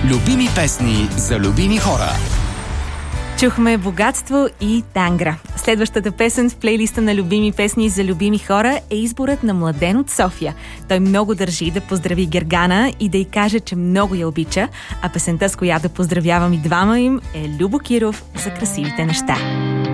Любими песни за любими хора. Чухме Богатство и Тангра. Следващата песен в плейлиста на любими песни за любими хора е изборът на Младен от София. Той много държи да поздрави Гергана и да й каже, че много я обича, а песента, с която поздравявам и двама им, е Любо Киров за красивите неща.